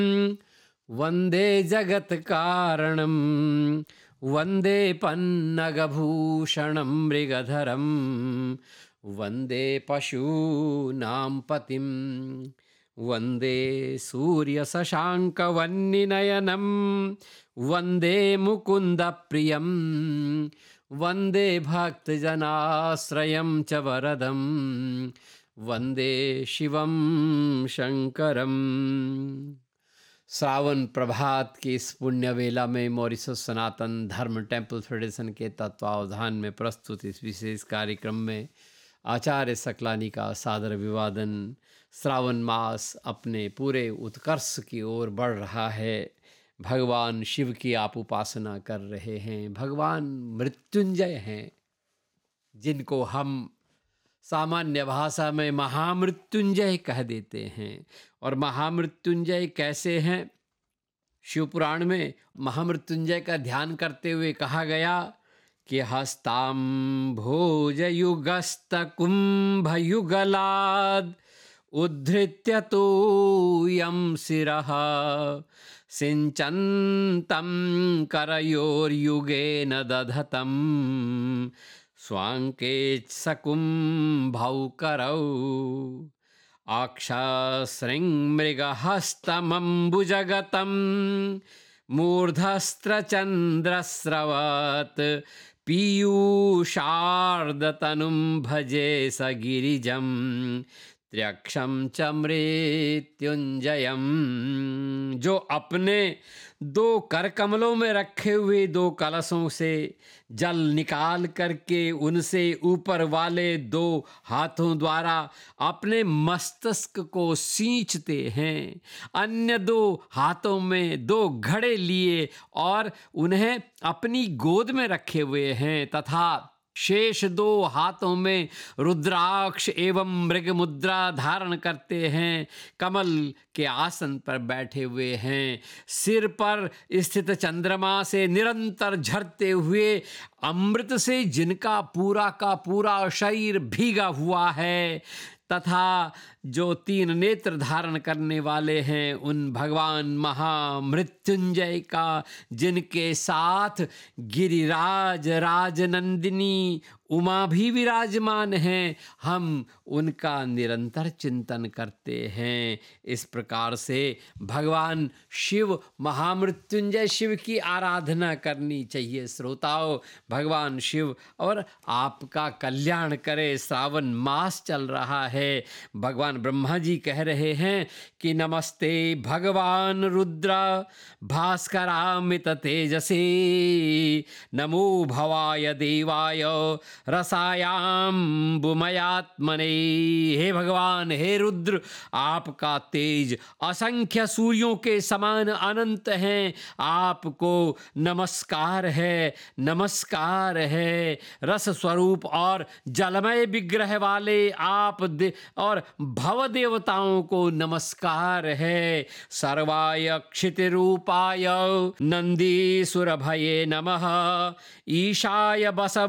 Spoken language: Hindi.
वन्दे जगत्कारणं वन्दे पन्नगभूषणं मृगधरं वन्दे पशूनां पतिं वन्दे सूर्यशशाङ्कवह्निनयनं वन्दे मुकुन्दप्रियं वन्दे भक्तजनाश्रयं च वरदं वन्दे शिवं शंकरम। श्रावण प्रभात की इस पुण्य वेला में मॉरिशस सनातन धर्म टेम्पल फेडरेशन के तत्वावधान में प्रस्तुत इस विशेष कार्यक्रम में आचार्य सकलानी का सादर अभिवादन। श्रावण मास अपने पूरे उत्कर्ष की ओर बढ़ रहा है। भगवान शिव की आप उपासना कर रहे हैं। भगवान मृत्युंजय हैं, जिनको हम सामान्य भाषा में महामृत्युंजय कह देते हैं। और महामृत्युंजय कैसे हैं? शिव पुराण में महामृत्युंजय का ध्यान करते हुए कहा गया कि हस्ताम्भोजयुगस्त कुंभयुगलाद उद्धृत्य तो यम शिरः सिंचन्तं करयोर्युगेन दधतं स्वांके सकुंभौ अक्षसृङ्मृगहस्तमम्बुजगतं मूर्धस्त्रचन्द्रस्रवत् पीयूषार्दतनुं भजे स गिरिजं त्र्यक्षं च मृत्युंजयम्। जो अपने दो कर कमलों में रखे हुए दो कलशों से जल निकाल करके उनसे ऊपर वाले दो हाथों द्वारा अपने मस्तिष्क को सींचते हैं, अन्य दो हाथों में दो घड़े लिए और उन्हें अपनी गोद में रखे हुए हैं तथा शेष दो हाथों में रुद्राक्ष एवं मृग मुद्रा धारण करते हैं, कमल के आसन पर बैठे हुए हैं। सिर पर स्थित चंद्रमा से निरंतर झरते हुए अमृत से जिनका पूरा का पूरा शरीर भीगा हुआ है तथा जो तीन नेत्र धारण करने वाले हैं उन भगवान महामृत्युंजय का, जिनके साथ गिरिराज राजनंदिनी उमा भी विराजमान हैं, हम उनका निरंतर चिंतन करते हैं। इस प्रकार से भगवान शिव महामृत्युंजय शिव की आराधना करनी चाहिए। श्रोताओं, भगवान शिव और आपका कल्याण करे। श्रावण मास चल रहा है। भगवान ब्रह्मा जी कह रहे हैं कि नमस्ते भगवान रुद्र भास्करामित तेजसे नमो भवाय देवाय रसायाम्बुमयात्मने। हे भगवान, हे रुद्र, आपका तेज असंख्य सूर्यों के समान अनंत हैं। आपको नमस्कार है, नमस्कार है। रस स्वरूप और जलमय विग्रह वाले आप और भव देवताओं को नमस्कार है। सर्वाय क्षितिरूपाय नंदीसुर भये नमः। ईशाय बसव